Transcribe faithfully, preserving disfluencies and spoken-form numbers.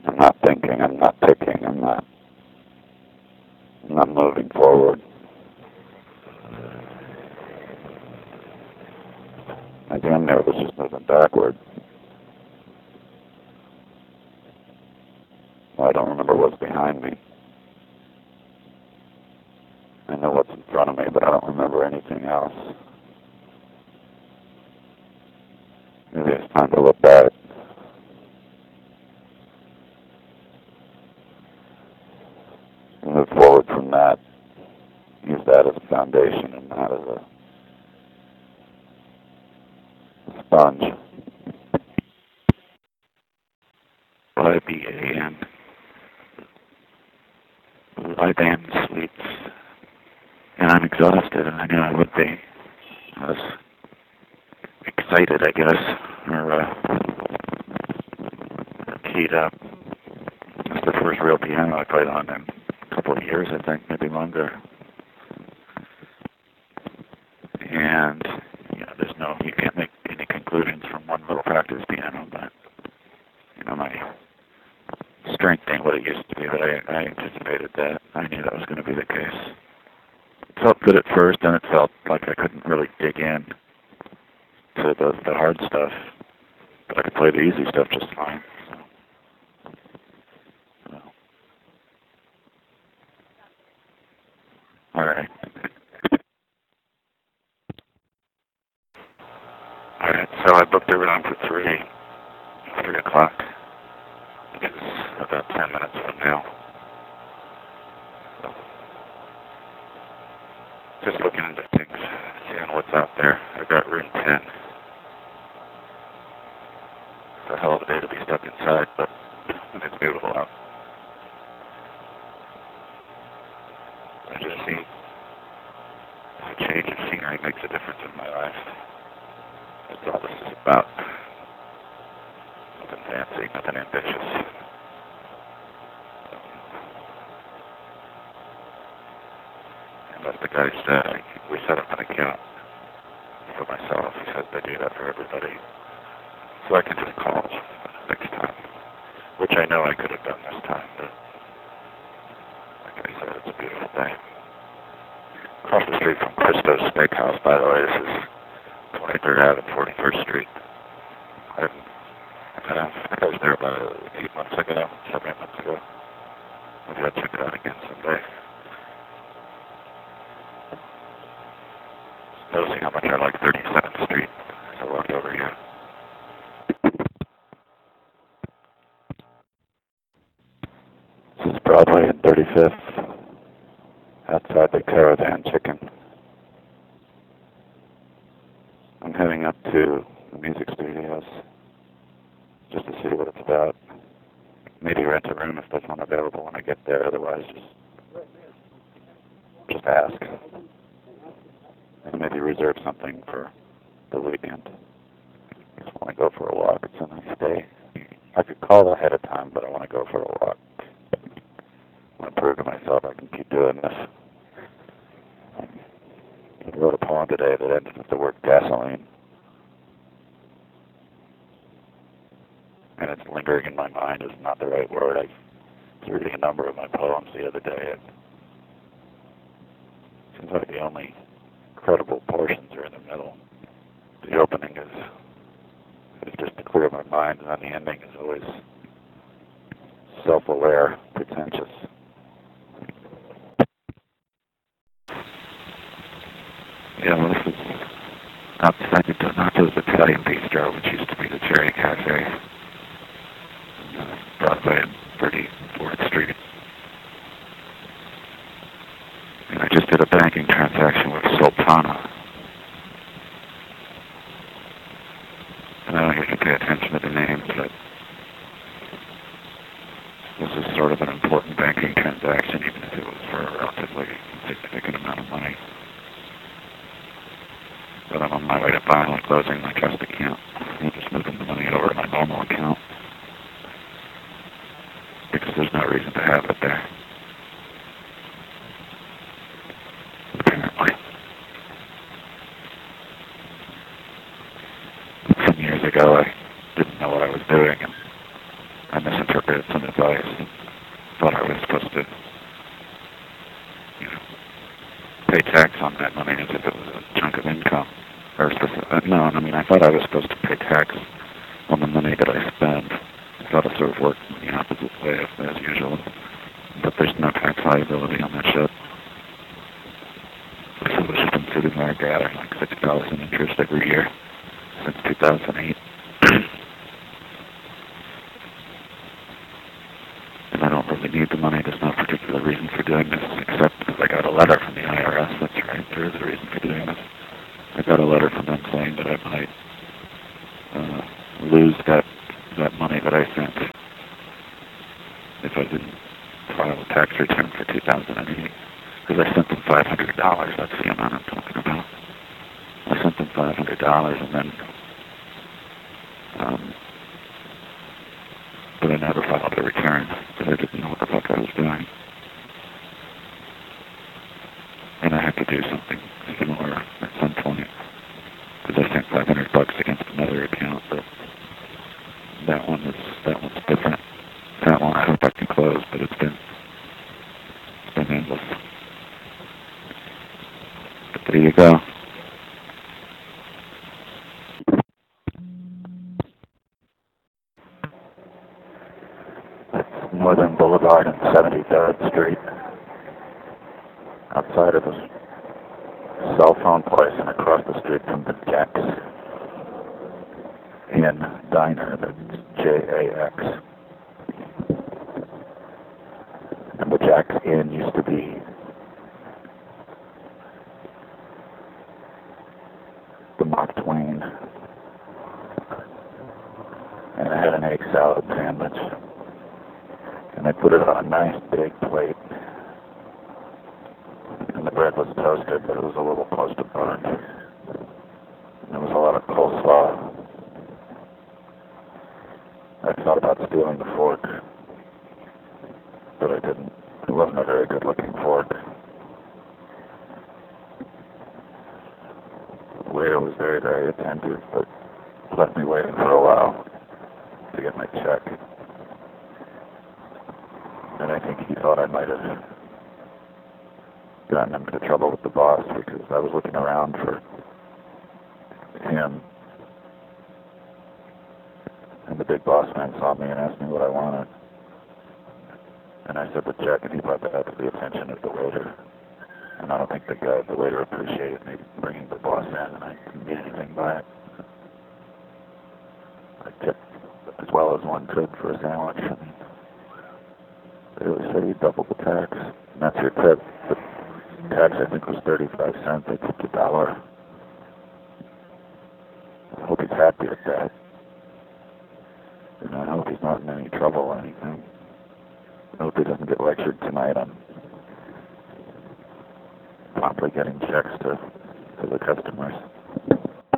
I'm not thinking, I'm not ticking, I'm not, I'm not moving forward. My damn nerve was just moving backward. Well, I don't remember what's behind me. I know what's in front of me, but I don't remember anything else. Maybe it's time to look back. And move forward from that. Use that as a foundation and not as a sponge. Y B A N. Liban Suites. And I'm exhausted, and I knew I would be. I was excited, I guess, or uh, keyed up. It's the first real piano I played on in a couple of years, I think, maybe longer. And, you know, there's no, you can't make any conclusions from one little practice piano, but, you know, my strength ain't what it used to be, but I, I anticipated that. I knew that was going to be the case. It felt good at first, and it felt like I couldn't really dig in to the, the hard stuff, but I could play the easy stuff just fine. So, so. All right. All right. So I booked everyone for three, three o'clock, which is about ten minutes from now. So, just looking into things, seeing what's out there. I got room ten. It's a hell of a day to be stuck inside, but it's beautiful out. I just see a change of scenery makes a difference in my life. That's all this is about. Nothing fancy, nothing ambitious. And as the guy said, I, we set up an account for myself. He said they do that for everybody. So I can just call next time, which I know I could have done this time, but like I said, it's a beautiful day. Across the street from Christo's Steakhouse, by the way, this is twenty-third Avenue, forty-first Street. I, I think I was there about eight months ago, seven, eight months ago. Maybe I'll check it out again someday. Noticing how much I like thirty-seventh Street as I walked over here. This is Broadway and thirty-fifth, outside the Caravan Chicken. I'm heading up to the music studios just to see what it's about. Maybe rent a room if there's one available when I get there. Otherwise, just just ask. And maybe reserve something for the weekend. I just want to go for a walk. It's a nice day. I could call ahead of time, but I want to go for a walk. I want to prove to myself I can keep doing this. I wrote a poem today that ended with the word gasoline. And it's lingering in my mind is not the right word. I was reading a number of my poems the other day, and it seems like the only credible portions are in the middle. The opening is, is just to clear my mind, and then the ending is always self-aware, pretentious. Yeah, well, this is outside the Donato's Italian Bistro, which used to be the Cherry Cafe, uh, Broadway and thirty-fourth Street. And I just did a banking transaction with Sultana. And I don't usually pay attention to the names, but this is sort of an important banking transaction, even if it was for a relatively significant amount of money. But I'm on my way to finally closing my trust account. I'm just moving the money over to my normal account. Because there's no reason to have it there. Apparently. Some years ago I didn't know what I was doing, and I misinterpreted some advice. Thought I was supposed to, you know, pay tax on that money as if it was a chunk of income. Or specific, uh, no, I mean, I thought I was supposed to pay tax on the money that I spend. I thought it sort of worked in the opposite way as usual. But there's no tax liability on that shit. So it's just been sitting there gathering like six dollars in interest every year since two thousand eight. And I don't really need the money. There's no particular reason for doing this, except because I got a letter from the I R S. That's right, there is a reason for doing this. I got a letter from them saying that I might uh, lose that that money that I sent if I didn't file a tax return for two thousand eight. Because I sent them five hundred dollars. That's the amount I'm talking about. I sent them five hundred dollars and then, um, but I never filed a return because I didn't know what the fuck I was doing. And I had to do something similar at some point. Because I sent five hundred bucks against another account, but that one is, that one's different. That one I hope I can close, but it's been, it's been endless. But there you go. That's Northern Boulevard and seventy-third Street. Outside of the cell phone place and across the street from the Jack's Inn Diner, that's J A X. And the Jack's Inn used to be the Mark Twain. And I had an egg salad sandwich. And I put it on a nice big plate. And the bread was toasted, but it was a little close to burnt. And there was a lot of coleslaw. I thought about stealing the fork, but I didn't. It wasn't a very good looking fork. The waiter was very, very attentive, but left me waiting for a while to get my check. And I think he thought I might have gotten him into trouble with the boss because I was looking around for him. And the big boss man saw me and asked me what I wanted. And I said the check, and he brought that to the attention of the waiter. And I don't think the guy, the waiter appreciated me bringing the boss in, and I didn't get anything by it. I tipped as well as one could for a sandwich. And they always say you double the tax. And that's your tip. The tax, I think, was thirty-five cents. I tipped a dollar. I hope he's happy with that. And I hope he's not in any trouble or anything. I hope he doesn't get lectured tonight on promptly getting checks to, to the customers.